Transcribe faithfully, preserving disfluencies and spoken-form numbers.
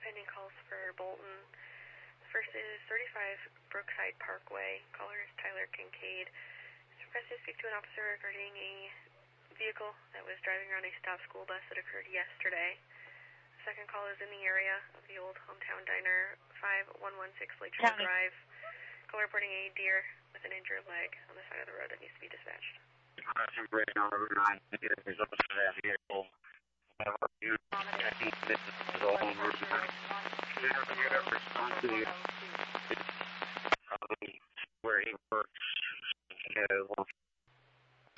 pending calls for Bolton. The first is thirty-five Brookside Parkway. Caller is Tyler Kincaid. He's requested to speak to an officer regarding a vehicle that was driving around a stop school bus that occurred yesterday. The second call is in the area of the old Hometown Diner, five one one six Lakeshore Drive. Caller reporting a deer with an injured leg on the side of the road that needs to be dispatched. Crossing bridge on Route nine, negative results of that vehicle. However, you, I think this is all on Route nine. Get a response to you.